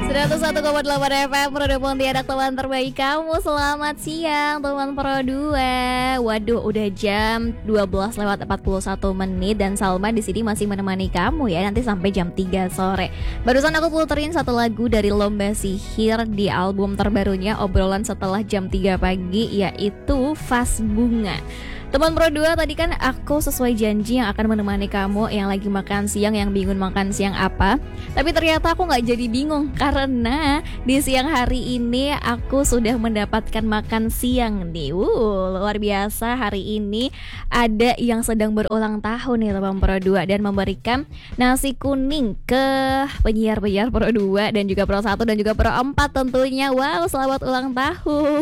101,8 FM Pro 2 Pontianak, teman terbaik kamu. Selamat siang teman Pro 2. Waduh, udah jam 12:41 dan Salma di sini masih menemani kamu ya nanti sampai jam 3 sore. Barusan aku puterin satu lagu dari Lomba Sihir di album terbarunya Obrolan Setelah Jam 3 Pagi, yaitu Vas Bunga. Teman Pro 2, tadi kan aku sesuai janji yang akan menemani kamu yang lagi makan siang, yang bingung makan siang apa. Tapi ternyata aku gak jadi bingung karena di siang hari ini aku sudah mendapatkan makan siang nih. Luar biasa, hari ini ada yang sedang berulang tahun nih teman Pro 2 dan memberikan nasi kuning ke penyiar-penyiar Pro 2 dan juga Pro 1 dan juga Pro 4 tentunya. Wow, selamat ulang tahun.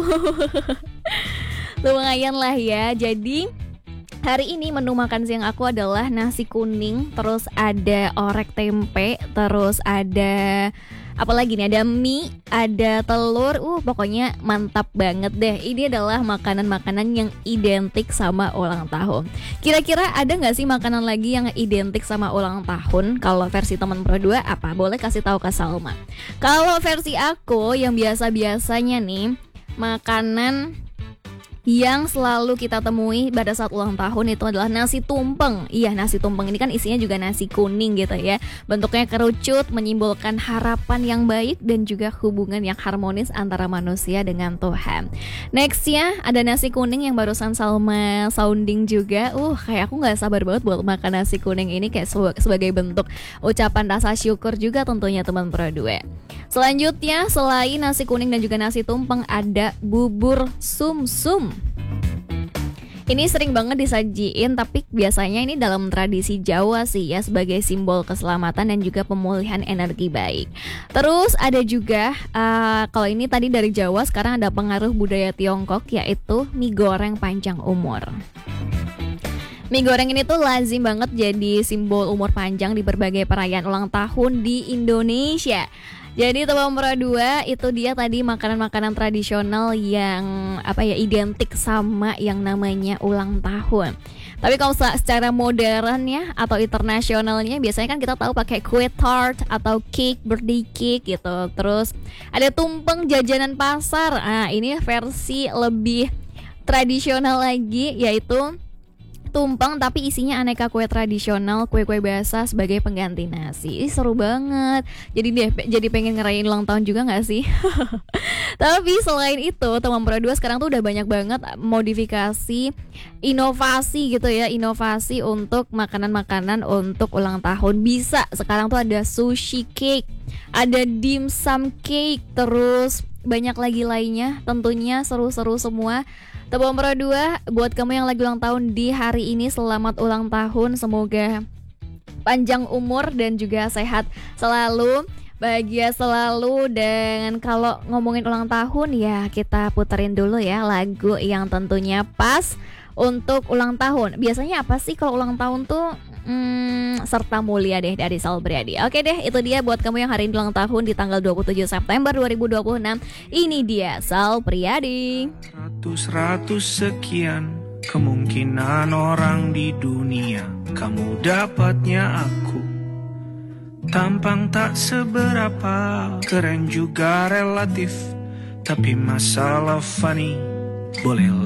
Lumayan lah ya. Jadi hari ini menu makan siang aku adalah nasi kuning, terus ada orek tempe, terus ada apa lagi nih, ada mie, ada telur. Pokoknya mantap banget deh. Ini adalah makanan-makanan yang identik sama ulang tahun. Kira-kira ada gak sih makanan lagi yang identik sama ulang tahun? Kalau versi teman Pro 2 apa? Boleh kasih tahu ke Salma. Kalau versi aku yang biasa-biasanya nih, makanan yang selalu kita temui pada saat ulang tahun itu adalah nasi tumpeng. Iya, nasi tumpeng ini kan isinya juga nasi kuning gitu ya. Bentuknya kerucut, menyimbolkan harapan yang baik dan juga hubungan yang harmonis antara manusia dengan Tuhan. Nextnya ada nasi kuning yang barusan Salma sounding juga. Kayak aku gak sabar banget buat makan nasi kuning ini, kayak sebagai bentuk ucapan rasa syukur juga tentunya teman Pro 2. Selanjutnya, selain nasi kuning dan juga nasi tumpeng, ada bubur sumsum. Ini sering banget disajiin, tapi biasanya ini dalam tradisi Jawa sih ya, sebagai simbol keselamatan dan juga pemulihan energi baik. Terus ada juga, kalau ini tadi dari Jawa, sekarang ada pengaruh budaya Tiongkok, yaitu mie goreng panjang umur. Mie goreng ini tuh lazim banget jadi simbol umur panjang di berbagai perayaan ulang tahun di Indonesia. Jadi teman Pro 2, itu dia tadi makanan-makanan tradisional yang identik sama yang namanya ulang tahun. Tapi kalau secara modern ya atau internasionalnya, biasanya kan kita tahu pakai kue tart atau cake, birthday cake gitu. Terus ada tumpeng jajanan pasar. Ini versi lebih tradisional lagi, yaitu tumpeng tapi isinya aneka kue tradisional, kue-kue basah sebagai pengganti nasi. Seru banget. Jadi pengen ngerayain ulang tahun juga gak sih? Tapi selain itu, teman Pro 2 sekarang tuh udah banyak banget modifikasi, inovasi gitu ya, inovasi untuk makanan-makanan untuk ulang tahun. Bisa sekarang tuh ada sushi cake, ada dimsum cake, terus banyak lagi lainnya. Tentunya seru-seru semua. Teman Pro 2, buat kamu yang lagi ulang tahun di hari ini, selamat ulang tahun. Semoga panjang umur dan juga sehat selalu, bahagia selalu. Dan kalau ngomongin ulang tahun ya, kita puterin dulu ya lagu yang tentunya pas untuk ulang tahun. Biasanya apa sih kalau ulang tahun tuh? Serta Mulia deh dari Sal Priadi. Oke deh, itu dia buat kamu yang hari ini ulang tahun di tanggal 27 September 2026. Ini dia Sal Priadi. Ratus sekian kemungkinan orang di dunia, kamu dapatnya aku. Tampang tak seberapa, keren juga relatif, tapi masalah funny boleh